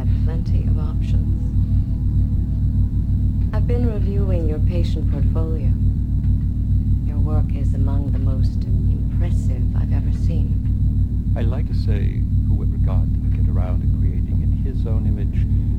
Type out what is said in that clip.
had plenty of options. I've been reviewing your patient portfolio. Your work is among the most impressive I've ever seen. I like to say, whoever God can get around to creating in his own image